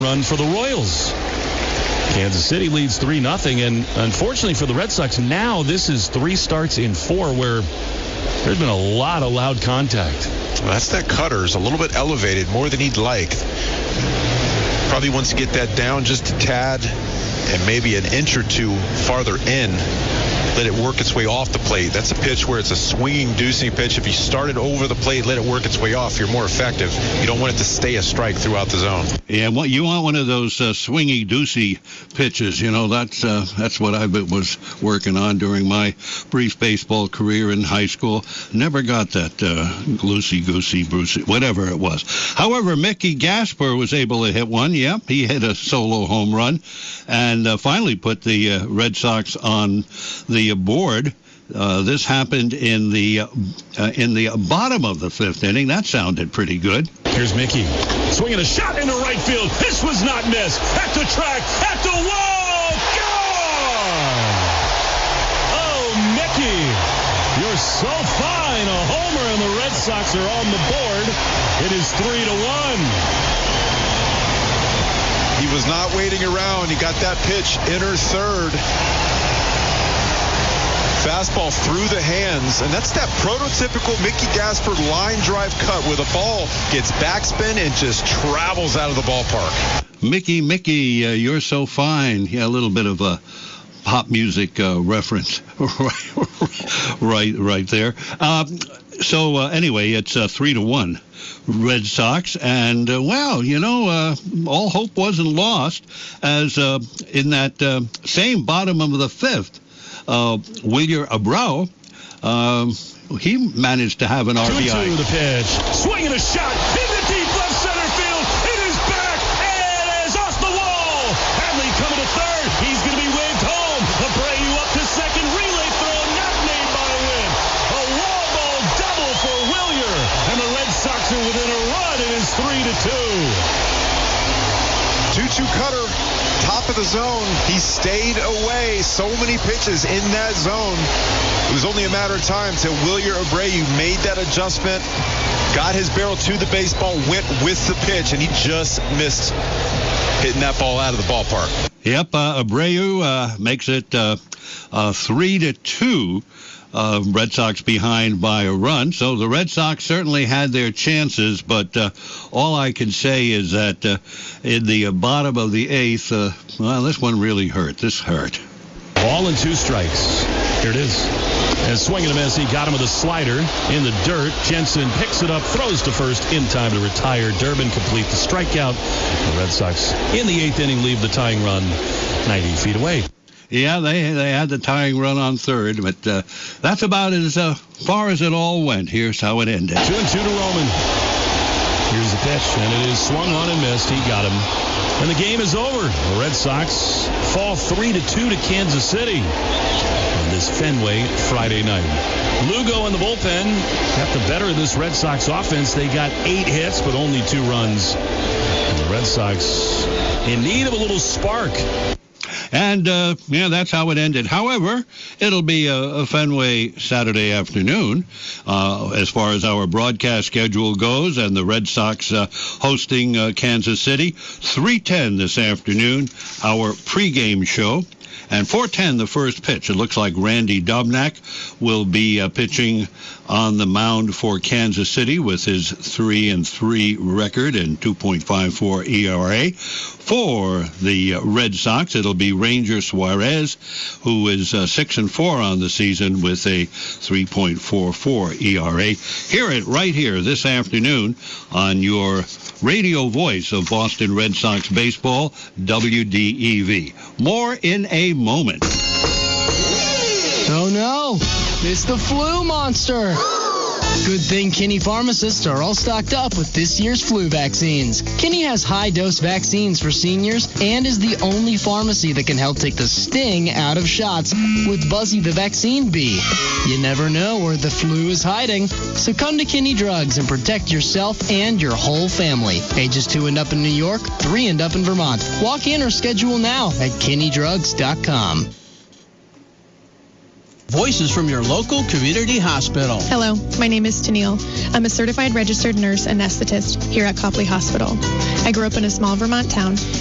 run for the Royals. Kansas City leads 3-0, and unfortunately for the Red Sox, now this is 3 starts in 4 where there's been a lot of loud contact. Well, that's that cutter's a little bit elevated, more than he'd like. Probably wants to get that down just a tad and maybe an inch or two farther in. Let it work its way off the plate. That's a pitch where it's a swinging, deucing pitch. If you start it over the plate, let it work its way off, you're more effective. You don't want it to stay a strike throughout the zone. Yeah, well, you want one of those swingy, deucey pitches. You know, that's what I was working on during my brief baseball career in high school. Never got that loosey-goosey, Brucey, whatever it was. However, Mickey Gasper was able to hit one. Yep, he hit a solo home run and finally put the Red Sox on the board. This happened in the bottom of the 5th inning. That sounded pretty good. Here's Mickey swinging a shot into right field. This was not missed. At the track, at the wall, gone! Oh, Mickey, you're so fine. A homer, and the Red Sox are on the board. It is 3-1. He was not waiting around. He got that pitch, inner third. Fastball through the hands, and that's that prototypical Mickey Gasper line drive cut where the ball gets backspin and just travels out of the ballpark. Mickey, you're so fine. Yeah, a little bit of a pop music reference right there. So anyway, it's 3-1. Red Sox, and well, you know, all hope wasn't lost, as in that same bottom of the 5th. Wilyer Abreu, he managed to have an RBI. 2-2 the pitch. Swinging a shot in the deep left center field. It is back. It is off the wall. Hadley coming to third. He's going to be waved home. Abreu up to second. Relay throw not made by a win. A wall ball double for Wilyer. And the Red Sox are within a run. It is 3-2. 2-2 cutter. Top of the zone. He stayed away. So many pitches in that zone. It was only a matter of time till Wilyer Abreu made that adjustment, got his barrel to the baseball, went with the pitch, and he just missed hitting that ball out of the ballpark. Yep, Abreu makes it 3-2. Red Sox behind by a run. So the Red Sox certainly had their chances, but all I can say is that in the bottom of the 8th, well, this one really hurt. This hurt. Ball and 2 strikes. Here it is. And swinging a miss, he got him with a slider in the dirt. Jensen picks it up, throws to first in time to retire. Durbin complete the strikeout. The Red Sox in the 8th inning leave the tying run 90 feet away. Yeah, they had the tying run on third, but that's about as far as it all went. Here's how it ended. 2-2 to Roman. Here's the pitch, and it is swung on and missed. He got him. And the game is over. The Red Sox fall 3-2 to Kansas City on this Fenway Friday night. Lugo in the bullpen got the better of this Red Sox offense. They got 8 hits, but only 2 runs. And the Red Sox in need of a little spark. And, yeah, that's how it ended. However, it'll be a Fenway Saturday afternoon as far as our broadcast schedule goes, and the Red Sox hosting Kansas City. 3:10 this afternoon, our pregame show. And 4:10, the first pitch. It looks like Randy Dobnak will be pitching on the mound for Kansas City with his 3-3 record and 2.54 ERA. For the Red Sox, it'll be Ranger Suarez, who is 6-4 on the season with a 3.44 ERA. Hear it right here this afternoon on your radio voice of Boston Red Sox baseball, WDEV. More in a moment. Oh no, it's the flu monster. Good thing Kinney pharmacists are all stocked up with this year's flu vaccines. Kinney has high-dose vaccines for seniors and is the only pharmacy that can help take the sting out of shots with Buzzy the Vaccine Bee. You never know where the flu is hiding, so come to Kinney Drugs and protect yourself and your whole family. Ages 2 and up in New York, 3 and up in Vermont. Walk in or schedule now at KinneyDrugs.com. Voices from your local community hospital. Hello, my name is Tennille. I'm a certified registered nurse anesthetist here at Copley Hospital. I grew up in a small Vermont town